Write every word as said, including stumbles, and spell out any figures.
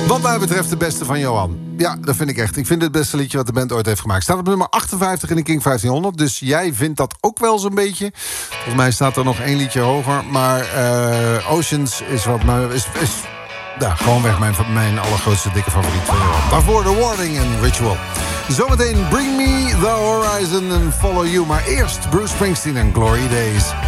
Wat mij betreft de beste van Johan. Ja, dat vind ik echt. Ik vind het beste liedje wat de band ooit heeft gemaakt. Staat op nummer achtenvijftig in de King vijftienhonderd. Dus jij vindt dat ook wel zo'n beetje. Volgens mij staat er nog één liedje hoger. Maar uh, Oceans is wat mij... Is, is, ja, gewoonweg mijn, mijn allergrootste dikke favoriet van Johan. Daarvoor The Warning en Ritual. Zometeen Bring Me The Horizon and Follow You. Maar eerst Bruce Springsteen en Glory Days.